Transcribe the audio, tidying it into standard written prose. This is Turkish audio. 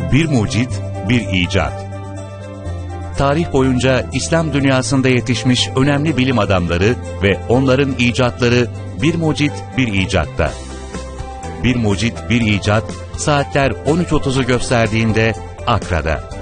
Bir mucit, bir icat. Tarih boyunca İslam dünyasında yetişmiş önemli bilim adamları ve onların icatları bir mucit, bir icatta. Bir mucit, bir icat, saatler 13.30'u gösterdiğinde Akra'da.